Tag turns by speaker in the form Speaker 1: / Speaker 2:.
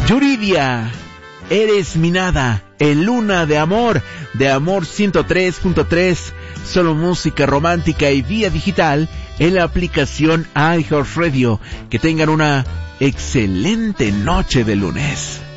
Speaker 1: Yuridia, Eres mi nada, en Luna de Amor 103.3, solo música romántica y vía digital en la aplicación iHeartRadio. Que tengan una excelente noche de lunes.